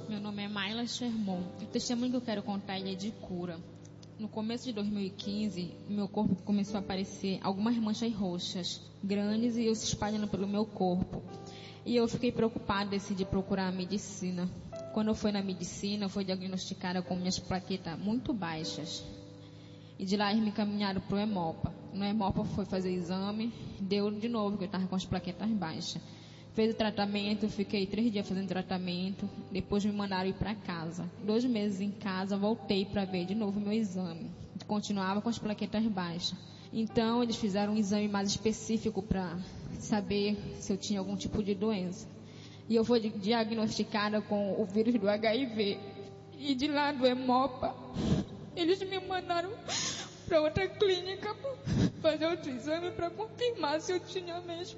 Meu nome é Mayla Sherman. O testemunho que eu quero contar é de cura. No começo de 2015, meu corpo começou a aparecer algumas manchas roxas, grandes, e eu se espalhando pelo meu corpo. E eu fiquei preocupada, decidi procurar a medicina. Quando eu fui na medicina, eu fui diagnosticada com minhas plaquetas muito baixas. E de lá eles me encaminharam para o Hemopa. No Hemopa foi fazer exame, deu de novo que eu estava com as plaquetas baixas. Fez o tratamento, fiquei 3 dias fazendo tratamento, depois me mandaram ir para casa. 2 meses em casa, voltei para ver de novo meu exame. Continuava com as plaquetas baixas. Então eles fizeram um exame mais específico para saber se eu tinha algum tipo de doença. E eu fui diagnosticada com o vírus do HIV. E de lá do Hemopa, eles me mandaram para outra clínica fazer outro exame para confirmar se eu tinha mesmo.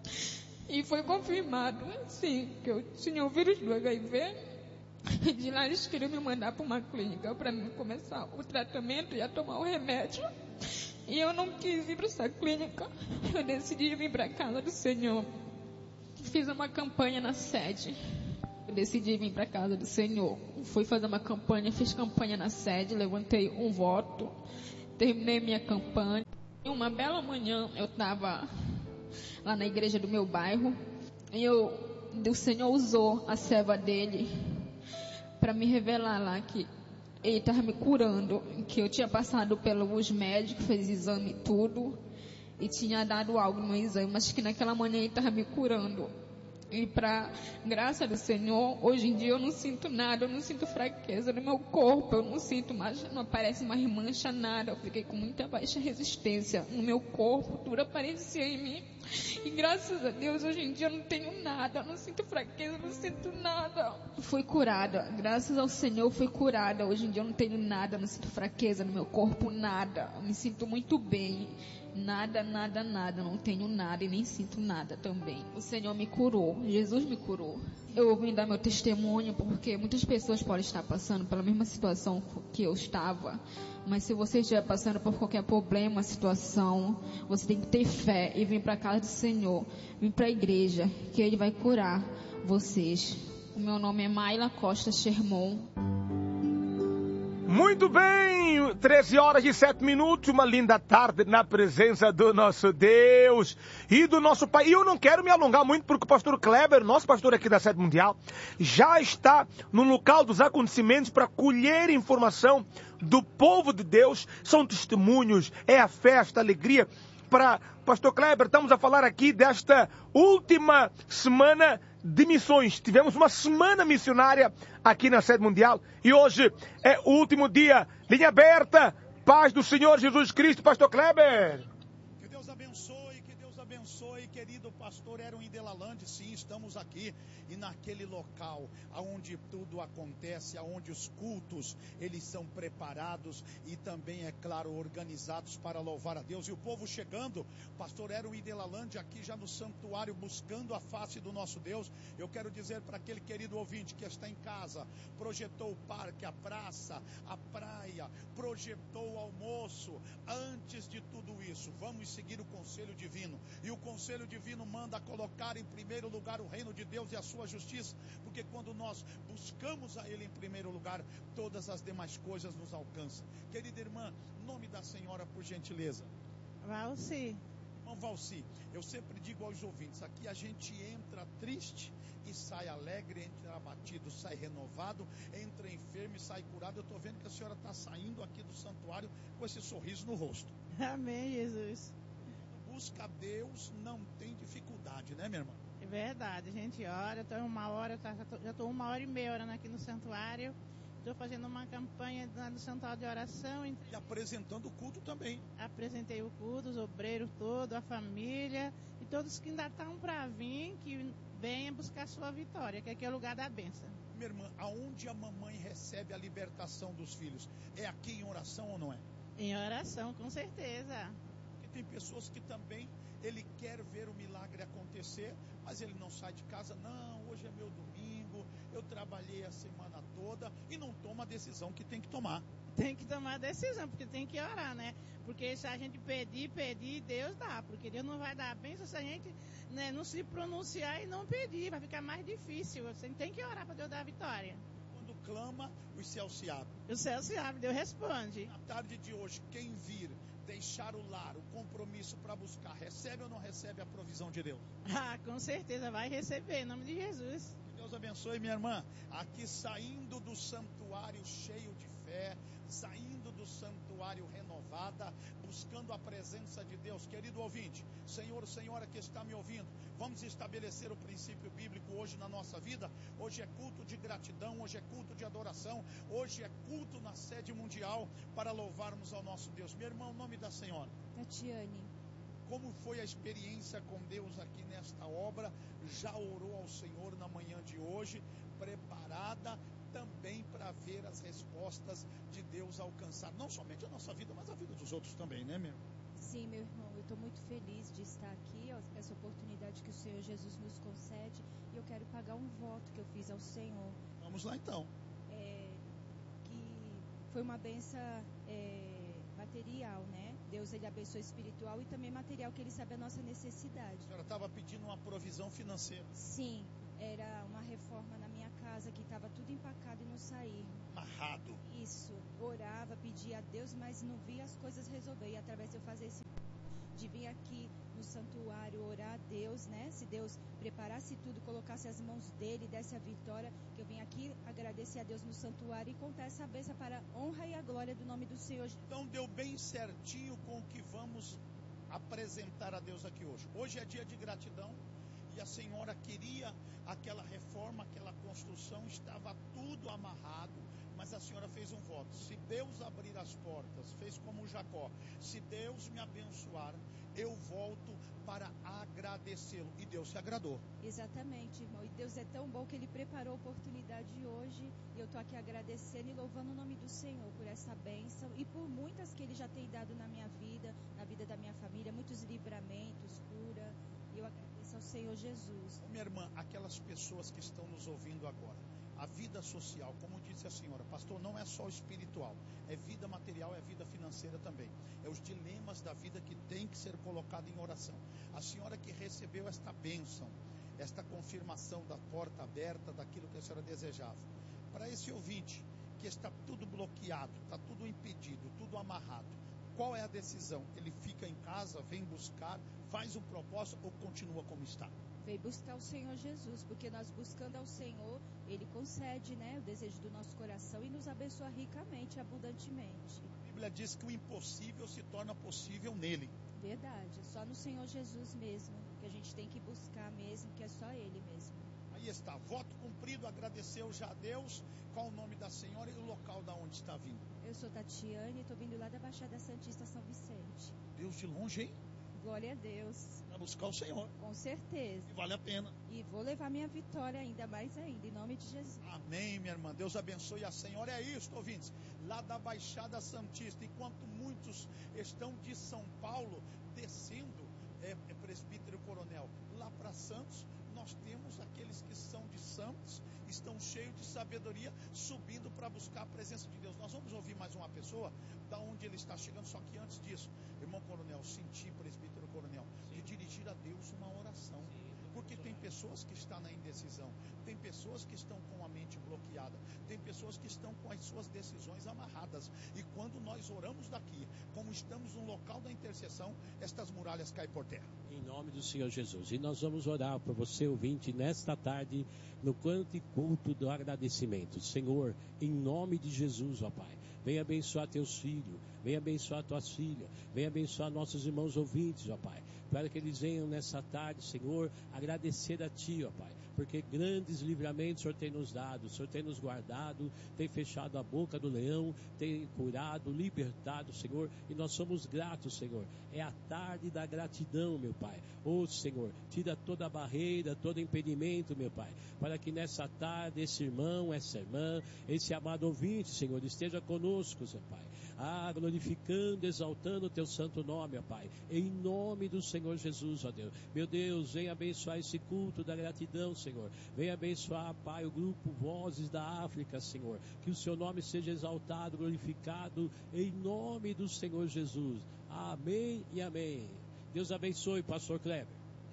E foi confirmado, sim, que eu tinha o vírus do HIV. E de lá eles queriam me mandar para uma clínica para mim começar o tratamento e a tomar o remédio. E eu não quis ir para essa clínica. Eu decidi vir para a casa do Senhor. Fiz uma campanha na sede. Eu decidi vir para a casa do Senhor. Fui fazer uma campanha, fiz campanha na sede, levantei um voto, terminei minha campanha. E uma bela manhã eu estava lá na igreja do meu bairro, e o Senhor usou a serva dele para me revelar lá que ele estava me curando, que eu tinha passado pelos médicos, fez exame e tudo, e tinha dado algo no exame, mas que naquela manhã ele estava me curando. E para graça do Senhor, hoje em dia eu não sinto nada, eu não sinto fraqueza no meu corpo, eu não sinto mais, não aparece mais mancha, nada. Eu fiquei com muita baixa resistência no meu corpo, tudo aparecia em mim. E graças a Deus, hoje em dia eu não tenho nada, eu não sinto fraqueza, eu não sinto nada. Fui curada, graças ao Senhor fui curada. Hoje em dia eu não tenho nada, eu não sinto fraqueza no meu corpo, nada. Eu me sinto muito bem. Nada, não tenho nada e nem sinto nada também. O Senhor me curou, Jesus me curou. Eu vim dar meu testemunho porque muitas pessoas podem estar passando pela mesma situação que eu estava. Mas se você estiver passando por qualquer problema, situação, você tem que ter fé e vir para a casa do Senhor, vir para a igreja, que Ele vai curar vocês. O meu nome é Mayla Costa Sherman. Muito bem, 13h07, uma linda tarde na presença do nosso Deus e do nosso Pai. E eu não quero me alongar muito porque o pastor Kleber, nosso pastor aqui da Sede Mundial, já está no local dos acontecimentos para colher informação do povo de Deus. São testemunhos, é a festa, a alegria. Para pastor Kleber, estamos a falar aqui desta última semana de missões. Tivemos uma semana missionária aqui na Sede Mundial e hoje é o último dia. Linha aberta, paz do Senhor Jesus Cristo, pastor Kleber. Que Deus abençoe, querido pastor Aaron Idelalande. Sim, estamos aqui e naquele local onde tudo acontece, onde os cultos eles são preparados e também, é claro, organizados para louvar a Deus. E o povo chegando, pastor Aaron Idelalande aqui já no santuário buscando a face do nosso Deus. Eu quero dizer para aquele querido ouvinte que está em casa, projetou o parque, a praça, a praia, projetou o almoço. Antes de tudo isso, vamos seguir o conselho divino. E o conselho divino manda colocar em primeiro lugar o reino de Deus e a sua justiça, porque quando nós buscamos a Ele em primeiro lugar, todas as demais coisas nos alcançam. Querida irmã, nome da senhora, por gentileza. Valci. Irmão Valci, eu sempre digo aos ouvintes, aqui a gente entra triste e sai alegre, entra abatido, sai renovado, entra enfermo e sai curado. Eu estou vendo que a senhora está saindo aqui do santuário com esse sorriso no rosto. Amém, Jesus. Busca a Deus não tem dificuldade, né, minha irmã? É verdade, a gente ora, já estou 1h30 orando aqui no santuário, estou fazendo uma campanha lá no santuário de oração. E apresentando o culto também. Apresentei o culto, os obreiros todos, a família, e todos que ainda estão para vir, que venham buscar a sua vitória, que aqui é o lugar da bênção. Minha irmã, aonde a mamãe recebe a libertação dos filhos? É aqui em oração ou não é? Em oração, com certeza. Porque tem pessoas que também, ele quer ver o milagre acontecer, mas ele não sai de casa. Não, hoje é meu domingo, eu trabalhei a semana toda, e não toma a decisão que tem que tomar. Tem que tomar a decisão, porque tem que orar, né? Porque se a gente pedir, Deus dá. Porque Deus não vai dar a bênção se a gente né, não se pronunciar e não pedir, vai ficar mais difícil. Você tem que orar para Deus dar a vitória. Quando clama, os céus se abrem. O céu se abre, Deus responde. Na tarde de hoje, quem vir deixar o lar, o compromisso para buscar, recebe ou não recebe a provisão de Deus? Ah, com certeza vai receber, em nome de Jesus. Que Deus abençoe, minha irmã. Aqui saindo do santuário cheio de fé, saindo do santuário renovada, buscando a presença de Deus. Querido ouvinte, senhor, senhora que está me ouvindo, vamos estabelecer o princípio bíblico hoje na nossa vida. Hoje é culto de gratidão, hoje é culto de adoração, hoje é culto na sede mundial para louvarmos ao nosso Deus. Meu irmão, o nome da senhora? Tatiane. Como foi a experiência com Deus aqui nesta obra? Já orou ao Senhor na manhã de hoje, preparada também para ver as respostas de Deus alcançar, não somente a nossa vida, mas a vida dos outros também, né, meu? Sim, meu irmão, eu estou muito feliz de estar aqui, essa oportunidade que o Senhor Jesus nos concede, e eu quero pagar um voto que eu fiz ao Senhor. Vamos lá então. Que foi uma benção material, né? Deus, ele abençoa espiritual e também material, que ele sabe a nossa necessidade. A senhora estava pedindo uma provisão financeira? Sim, era uma reforma na minha casa que estava tudo empacado e não saía. Amarrado. Isso, orava, pedia a Deus, mas não via as coisas resolver. E através de eu fazer de vir aqui no santuário orar a Deus, né? Se Deus preparasse tudo, colocasse as mãos dele, desse a vitória, que eu vim aqui agradecer a Deus no santuário e contar essa bênção para a honra e a glória do nome do Senhor. Então deu bem certinho com o que vamos apresentar a Deus aqui hoje. Hoje é dia de gratidão. E a senhora queria aquela reforma, aquela construção, estava tudo amarrado, mas a senhora fez um voto. Se Deus abrir as portas, fez como Jacó, se Deus me abençoar, eu volto para agradecê-lo. E Deus se agradou. Exatamente, irmão. E Deus é tão bom que ele preparou a oportunidade hoje. E eu estou aqui agradecendo e louvando o nome do Senhor por essa bênção e por muitas que ele já tem dado na minha vida, na vida da minha família, muitos livramentos, cura. E eu agradeço ao Senhor Jesus. Minha irmã, aquelas pessoas que estão nos ouvindo agora, a vida social, como disse a senhora, pastor, não é só espiritual, é vida material, é vida financeira também. É os dilemas da vida que tem que ser colocado em oração. A senhora que recebeu esta bênção, esta confirmação da porta aberta, daquilo que a senhora desejava. Para esse ouvinte que está tudo bloqueado, está tudo impedido, tudo amarrado, qual é a decisão? Ele fica em casa, vem buscar, faz um propósito ou continua como está? Vem buscar o Senhor Jesus, porque nós buscando ao Senhor, ele concede, né, o desejo do nosso coração e nos abençoa ricamente, abundantemente. A Bíblia diz que o impossível se torna possível nele. Verdade, só no Senhor Jesus mesmo, que a gente tem que buscar mesmo, que é só ele mesmo. Aí está, voto cumprido, agradeceu já a Deus. Qual o nome da senhora e o local da onde está vindo? Eu sou Tatiane e estou vindo lá da Baixada Santista, São Vicente. Deus de longe, hein? Glória a Deus. Para buscar o Senhor. Com certeza. E vale a pena. E vou levar minha vitória ainda mais ainda, em nome de Jesus. Amém, minha irmã. Deus abençoe a senhora. É isso, ouvintes. Lá da Baixada Santista. Enquanto muitos estão de São Paulo descendo, presbítero Coronel, lá para Santos, nós temos aqueles que são de Santos, estão cheios de sabedoria, subindo para buscar a presença de Deus. Nós vamos ouvir mais uma pessoa, da onde ele está chegando, só que antes disso, irmão Coronel, senti, presbítero Coronel, de dirigir a Deus uma oração. Porque tem pessoas que estão na indecisão, tem pessoas que estão com a mente bloqueada, tem pessoas que estão com as suas decisões amarradas. E quando nós oramos daqui, como estamos no local da intercessão, estas muralhas caem por terra. Em nome do Senhor Jesus. E nós vamos orar para você, ouvinte, nesta tarde, no canto e culto do agradecimento. Senhor, em nome de Jesus, ó Pai, venha abençoar teus filhos, venha abençoar tuas filhas, venha abençoar nossos irmãos ouvintes, ó Pai, para que eles venham nessa tarde, Senhor, agradecer a Ti, ó Pai, porque grandes livramentos o Senhor tem nos dado, o Senhor tem nos guardado, tem fechado a boca do leão, tem curado, libertado, Senhor, e nós somos gratos, Senhor. É a tarde da gratidão, meu Pai. Ô Senhor, tira toda a barreira, todo impedimento, meu Pai, para que nessa tarde esse irmão, essa irmã, esse amado ouvinte, Senhor, esteja conosco, Senhor Pai, glorificando, exaltando o Teu santo nome, ó Pai, em nome do Senhor Jesus, ó Deus. Meu Deus, venha abençoar esse culto da gratidão, Senhor. Venha abençoar, Pai, o grupo Vozes da África, Senhor. Que o Seu nome seja exaltado, glorificado, em nome do Senhor Jesus. Amém e amém. Deus abençoe, pastor Kleber. Que Deus abençoe.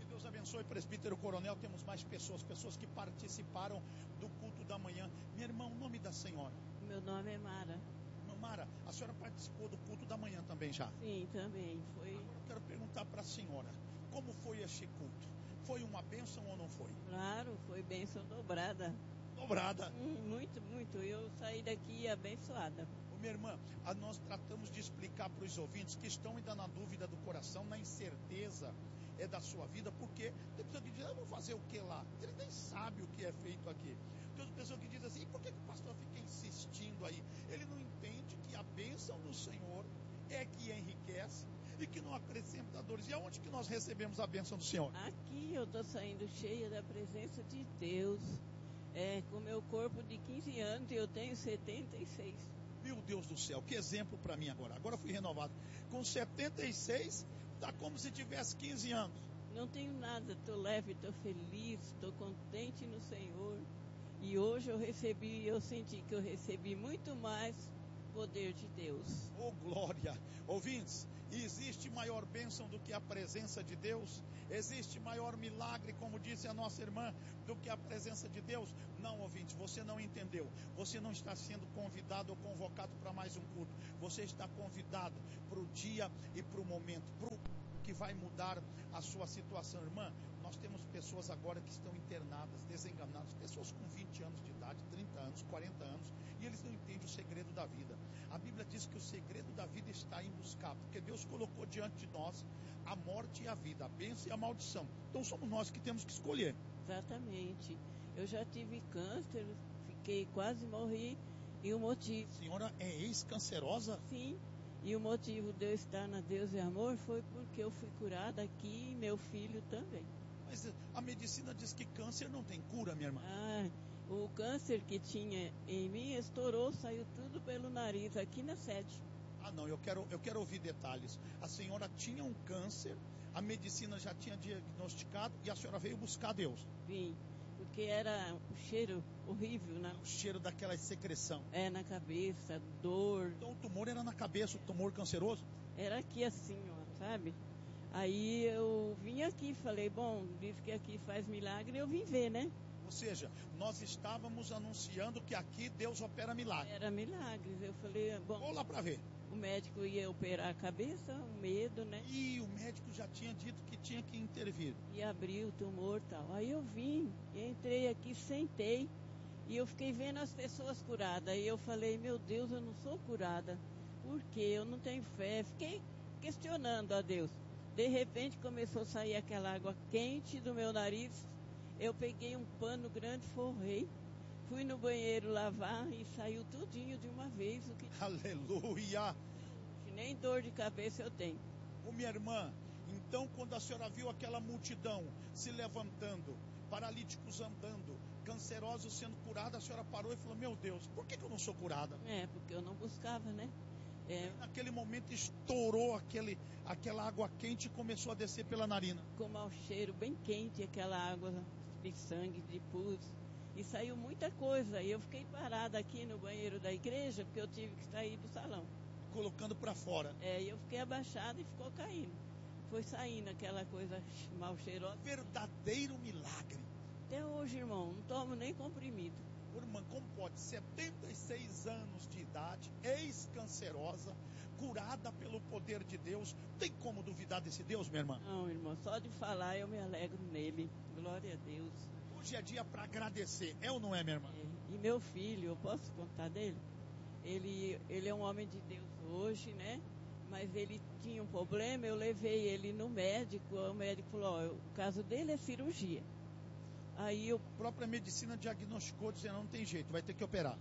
abençoe, presbítero Coronel. Temos mais pessoas que participaram do culto da manhã. Minha irmã, o nome da senhora? Meu nome é Mara. Mara, a senhora participou do culto da manhã também já? Sim, também. Foi. Agora eu quero perguntar para a senhora, como foi este culto? Foi uma bênção ou não foi? Claro, foi bênção dobrada. Dobrada. Muito, muito. Eu saí daqui abençoada. Minha irmã, nós tratamos de explicar para os ouvintes que estão ainda na dúvida do coração, na incerteza da sua vida, porque tem pessoa que diz, eu vou fazer o que lá? Ele nem sabe o que é feito aqui. Tem pessoa que diz assim, e por que o pastor fica insistindo aí? Ele não entende que a bênção do Senhor é que enriquece e que não acrescenta dores. E aonde que nós recebemos a bênção do Senhor? Aqui eu estou saindo cheia da presença de Deus. Com meu corpo de 15 anos, eu tenho 76. Meu Deus do céu, que exemplo para mim agora. Agora eu fui renovado. Com 76, tá como se tivesse 15 anos. Não tenho nada, estou leve, estou feliz, estou contente no Senhor. E hoje eu senti que eu recebi muito mais poder de Deus. Oh, glória! Ouvintes, existe maior bênção do que a presença de Deus? Existe maior milagre, como disse a nossa irmã, do que a presença de Deus? Não, ouvinte, você não entendeu. Você não está sendo convidado ou convocado para mais um culto. Você está convidado para o dia e para o momento, para o que vai mudar a sua situação. Irmã, nós temos pessoas agora que estão internadas, desenganadas, pessoas com 20 anos de idade, 30 anos, 40 anos, e eles não entendem o segredo da vida. A Bíblia diz que o segredo da vida está em buscar, porque Deus colocou diante de nós a morte e a vida, a bênção e a maldição. Então somos nós que temos que escolher. Exatamente. Eu já tive câncer, quase morri, e o motivo... A senhora é ex-cancerosa? Sim. E o motivo de eu estar na Deus e Amor foi porque eu fui curada aqui e meu filho também. Mas a medicina diz que câncer não tem cura, minha irmã. O câncer que tinha em mim estourou, saiu tudo pelo nariz aqui na sede. Não, eu quero ouvir detalhes. A senhora tinha um câncer, a medicina já tinha diagnosticado e a senhora veio buscar Deus. Vim, porque era o cheiro horrível, né? O cheiro daquela secreção. Na cabeça, dor. Então o tumor era na cabeça, o tumor canceroso? Era aqui assim, ó, sabe? Aí eu vim aqui, falei, bom, diz que aqui faz milagre, eu vim ver, né? Ou seja, nós estávamos anunciando que aqui Deus opera milagres. Era milagres, eu falei, bom... Vou lá para ver. O médico ia operar a cabeça, o medo, né? E o médico já tinha dito que tinha que intervir. E abriu o tumor e tal. Aí eu vim, entrei aqui, sentei, e eu fiquei vendo as pessoas curadas. Aí eu falei, meu Deus, eu não sou curada. Por quê? Eu não tenho fé. Fiquei questionando a Deus. De repente começou a sair aquela água quente do meu nariz. Eu peguei um pano grande, forrei. Fui no banheiro lavar e saiu tudinho de uma vez. Aleluia! Nem dor de cabeça eu tenho. Minha irmã, então quando a senhora viu aquela multidão se levantando, paralíticos andando, cancerosos sendo curados, a senhora parou e falou, meu Deus, por que eu não sou curada? Porque eu não buscava, né? Naquele momento estourou aquela água quente e começou a descer pela narina. Com mau cheiro, bem quente, aquela água de sangue, de pus. E saiu muita coisa. E eu fiquei parada aqui no banheiro da igreja, porque eu tive que sair do salão. Colocando para fora. E eu fiquei abaixada e ficou caindo. Foi saindo aquela coisa mal cheirosa. Verdadeiro milagre. Até hoje, irmão, não tomo nem comprimido. Irmã, como pode? 76 anos de idade, ex-cancerosa, curada pelo poder de Deus. Tem como duvidar desse Deus, minha irmã? Não, irmão, só de falar eu me alegro nele. Glória a Deus. Hoje é dia para agradecer, é ou não é, minha irmã? E meu filho, eu posso contar dele? Ele é um homem de Deus hoje, né? Mas ele tinha um problema, eu levei ele no médico, o médico falou, o caso dele é cirurgia. Aí a própria medicina diagnosticou, dizendo, não tem jeito, vai ter que operar.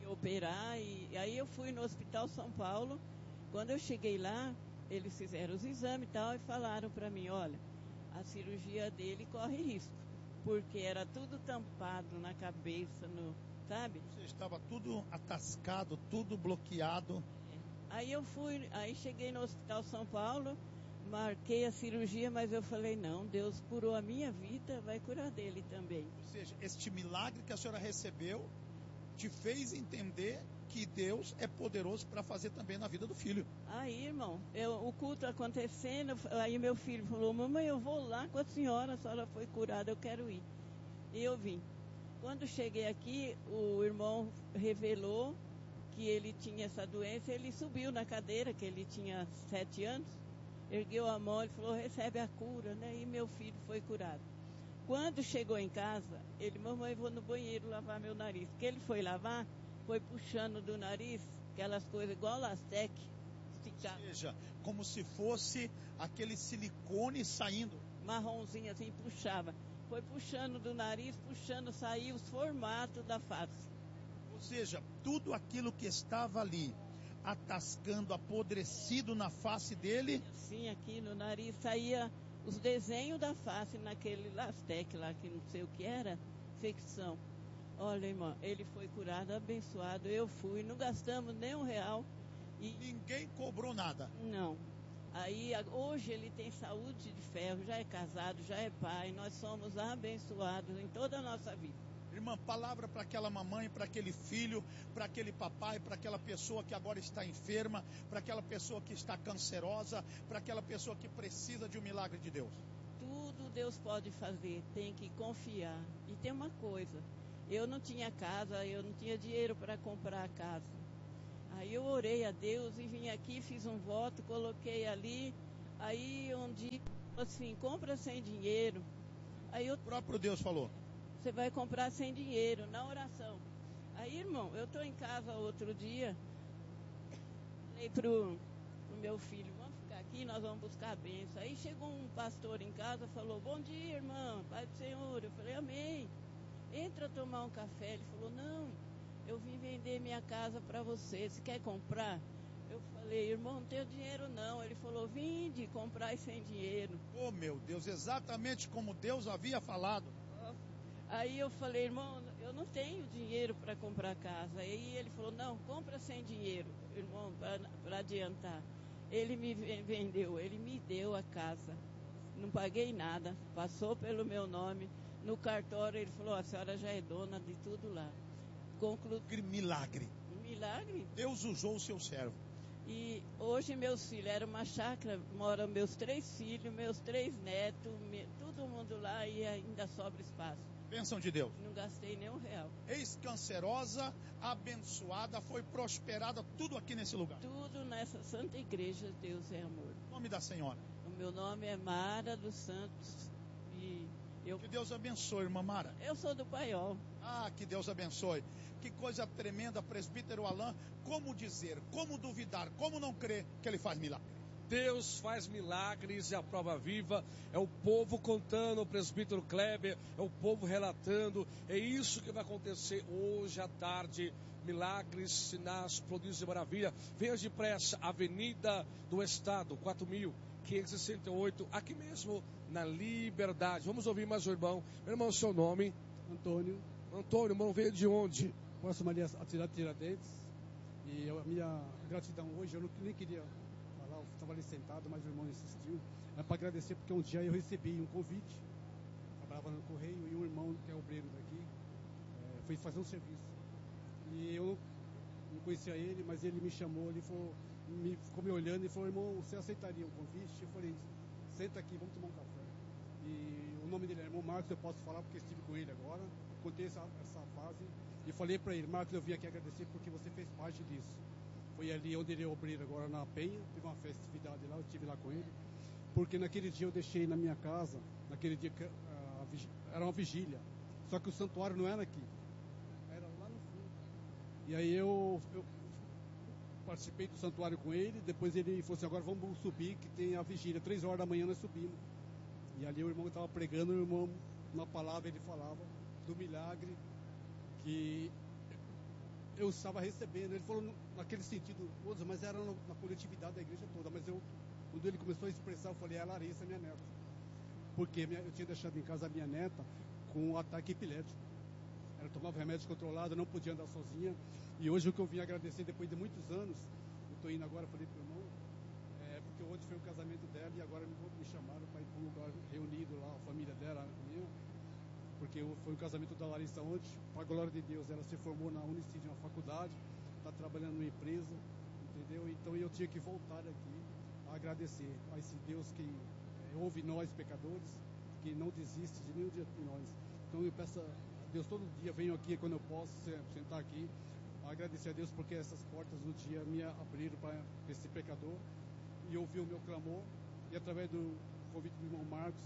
E aí eu fui no Hospital São Paulo, quando eu cheguei lá, eles fizeram os exames e tal, e falaram para mim, olha, a cirurgia dele corre risco, porque era tudo tampado na cabeça, sabe? Você estava tudo atascado, tudo bloqueado. Aí aí cheguei no Hospital São Paulo, marquei a cirurgia, mas eu falei, não, Deus curou a minha vida, vai curar dele também. Ou seja, este milagre que a senhora recebeu te fez entender que Deus é poderoso para fazer também na vida do filho. Aí, irmão, o culto acontecendo, aí meu filho falou, mamãe, eu vou lá com a senhora foi curada, eu quero ir. E eu vim. Quando cheguei aqui, o irmão revelou que ele tinha essa doença, ele subiu na cadeira, que ele tinha 7 anos, ergueu a mão e falou, recebe a cura, né? E meu filho foi curado. Quando chegou em casa, ele, mamãe, vou no banheiro lavar meu nariz. Que ele foi lavar, foi puxando do nariz aquelas coisas igual Lastec, esticado. Ou seja, como se fosse aquele silicone saindo. Marronzinho assim, puxava. Foi puxando do nariz, puxando, saiu os formatos da face. Ou seja, tudo aquilo que estava ali, atascando, apodrecido na face dele. Sim, aqui no nariz saía os desenhos da face naquele Lastec lá, que não sei o que era, infecção. Olha, irmão, ele foi curado, abençoado, eu fui, não gastamos nem R$1. E ninguém cobrou nada. Não. Aí, hoje ele tem saúde de ferro, já é casado, já é pai, nós somos abençoados em toda a nossa vida. Irmã, palavra para aquela mamãe, para aquele filho, para aquele papai, para aquela pessoa que agora está enferma, para aquela pessoa que está cancerosa, para aquela pessoa que precisa de um milagre de Deus. Tudo Deus pode fazer, tem que confiar. E tem uma coisa, eu não tinha casa, eu não tinha dinheiro para comprar a casa. Aí eu orei a Deus e vim aqui, fiz um voto, coloquei ali. Aí um dia, assim, compra sem dinheiro. Aí o próprio Deus falou. Você vai comprar sem dinheiro, na oração. Aí, irmão, eu estou em casa outro dia. Falei pro meu filho, vamos ficar aqui, nós vamos buscar a bênção. Aí chegou um pastor em casa, falou, bom dia, irmã, Pai do Senhor. Eu falei, amém. Entra tomar um café. Ele falou, não, eu vim vender minha casa para você, você quer comprar? Eu falei, irmão, não tenho dinheiro não. Ele falou, vinde comprar sem dinheiro. Oh, meu Deus, exatamente como Deus havia falado. Aí eu falei, irmão, eu não tenho dinheiro para comprar casa. Aí ele falou, não, compra sem dinheiro, irmão, para adiantar. Ele me vendeu, ele me deu a casa. Não paguei nada, passou pelo meu nome. No cartório ele falou, a senhora já é dona de tudo lá. Milagre. Milagre? Deus usou o seu servo. E hoje meus filhos, era uma chácara, moram meus 3 filhos, meus 3 netos, todo mundo lá e ainda sobra espaço. Bênção de Deus. Não gastei nem R$1. Ex-cancerosa, abençoada, foi prosperada, tudo aqui nesse lugar. Tudo nessa santa igreja, Deus é amor. O nome da senhora? O meu nome é Mara dos Santos. E que Deus abençoe, irmã Mara. Eu sou do Paiol. Ah, que Deus abençoe. Que coisa tremenda, presbítero Alain. Como dizer, como duvidar, como não crer que ele faz milagre? Deus faz milagres, é a prova viva, é o povo contando, o presbítero Kleber, é o povo relatando, é isso que vai acontecer hoje à tarde, milagres, sinais, prodígios e maravilha. Venha depressa, Avenida do Estado, 4.568, aqui mesmo na Liberdade. Vamos ouvir mais o irmão. Meu irmão, seu nome? Antônio. Antônio, irmão, veio de onde? Posso Maria Tiradentes. E a minha gratidão hoje, eu nem queria falar, eu estava ali sentado, mas o irmão insistiu. É para agradecer porque um dia eu recebi um convite, trabalhava no correio, e um irmão que é obreiro daqui, foi fazer um serviço. E eu não conhecia ele, mas ele me chamou, ele falou, ficou me olhando e falou, irmão, você aceitaria um convite? Eu falei, senta aqui, vamos tomar um café. E o nome dele é irmão Marcos, eu posso falar porque estive com ele agora, contei essa fase. E falei para ele, Marcos, eu vim aqui agradecer porque você fez parte disso. Foi ali onde ele é obreiro agora na Penha, teve uma festividade lá, eu estive lá com ele. Porque naquele dia eu deixei na minha casa, naquele dia era uma vigília. Só que o santuário não era aqui, era lá no fundo. E aí eu participei do santuário com ele, depois ele falou assim, agora vamos subir que tem a vigília, 3 horas da manhã nós subimos. E ali o irmão estava pregando, o irmão, na palavra ele falava do milagre que eu estava recebendo. Ele falou naquele sentido, mas era na coletividade da igreja toda. Mas quando ele começou a expressar, eu falei, é a Larissa, minha neta. Porque eu tinha deixado em casa a minha neta com um ataque epilético. Ela tomava remédio controlado, não podia andar sozinha. E hoje o que eu vim agradecer, depois de muitos anos, eu estou indo agora, falei para o irmão, porque ontem foi o casamento dela e agora me chamaram para ir para um lugar reunido lá, a família dela, minha. porque foi o casamento da Larissa ontem, para a glória de Deus, ela se formou na Unicid, na faculdade, está trabalhando numa empresa, entendeu? Então eu tinha que voltar aqui a agradecer a esse Deus que ouve nós pecadores, que não desiste de nenhum dia de nós. Então eu peço a Deus, todo dia venho aqui quando eu posso sentar aqui, agradecer a Deus porque essas portas do dia me abriram para esse pecador e ouviu o meu clamor, e através do convite do irmão Marcos,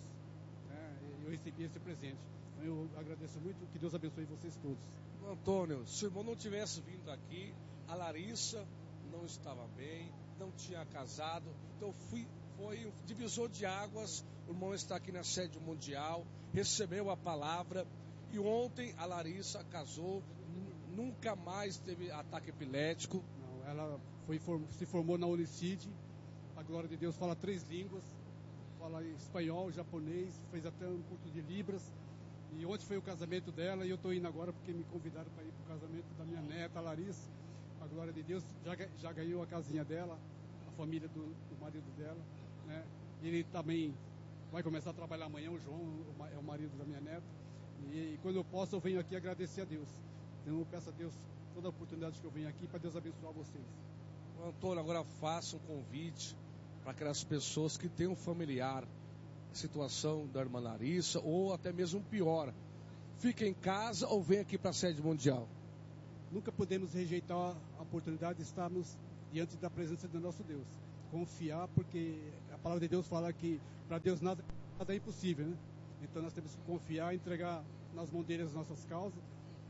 eu recebi esse presente. Então eu agradeço muito, que Deus abençoe vocês todos. Antônio, se o irmão não tivesse vindo aqui, a Larissa não estava bem, não tinha casado, então foi um divisor de águas. O irmão está aqui na sede mundial, recebeu a palavra, e ontem a Larissa casou, nunca mais teve ataque epilético. Não, ela se formou na Unicid, a glória de Deus, fala 3 línguas, fala espanhol, japonês, fez até um curso de Libras, e ontem foi o casamento dela, e eu estou indo agora porque me convidaram para ir para o casamento da minha neta, a Larissa, a glória de Deus, já ganhou a casinha dela, a família do marido dela, né? Ele também vai começar a trabalhar amanhã, o João é o marido da minha neta, e quando eu posso eu venho aqui agradecer a Deus. Então eu peço a Deus toda a oportunidade que eu venho aqui para Deus abençoar vocês. Antônio, agora faça um convite para aquelas pessoas que têm um familiar, situação da irmã Larissa, ou até mesmo pior, fica em casa ou vem aqui para a sede mundial. Nunca podemos rejeitar a oportunidade de estarmos diante da presença do nosso Deus. Confiar, porque a palavra de Deus fala que para Deus nada é impossível, né? Então nós temos que confiar, entregar nas mãos dele as nossas causas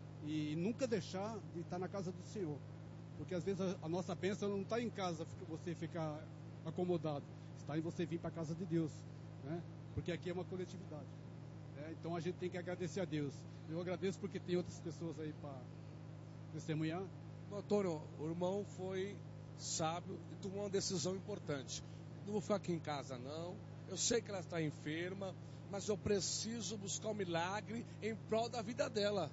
e nunca deixar de estar na casa do Senhor. Porque às vezes a nossa bênção não está em casa, você ficar acomodado. Está em você vir para a casa de Deus, né? Porque aqui é uma coletividade, né? Então a gente tem que agradecer a Deus. Eu agradeço porque tem outras pessoas aí para testemunhar. Antônio, o irmão foi sábio e tomou uma decisão importante. Não vou ficar aqui em casa, não. Eu sei que ela está enferma, mas eu preciso buscar um milagre em prol da vida dela.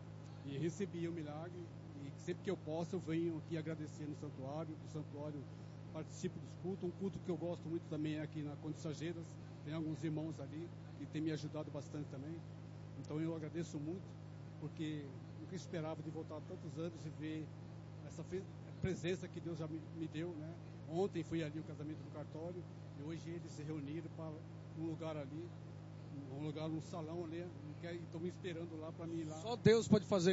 E recebi o milagre, e sempre que eu posso eu venho aqui agradecer no santuário. Do santuário participo dos cultos. Um culto que eu gosto muito também é aqui na Condissageiras. Tem alguns irmãos ali que têm me ajudado bastante também. Então eu agradeço muito, porque nunca esperava de voltar há tantos anos e ver essa presença que Deus já me deu, né? Ontem fui ali o casamento do cartório, e hoje eles se reuniram para um lugar ali, um salão ali, e estão me esperando lá para mim ir lá. Só Deus pode fazer